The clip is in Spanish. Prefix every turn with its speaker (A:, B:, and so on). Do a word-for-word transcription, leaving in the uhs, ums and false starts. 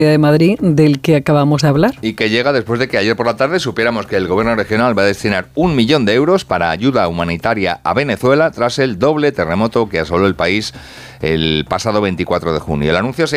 A: de Madrid del que acabamos de hablar.
B: Y que llega después de que ayer por la tarde supiéramos que el gobierno regional va a destinar un millón de euros para ayuda humanitaria a Venezuela tras el doble terremoto que asoló el país el pasado veinticuatro de junio. El anuncio se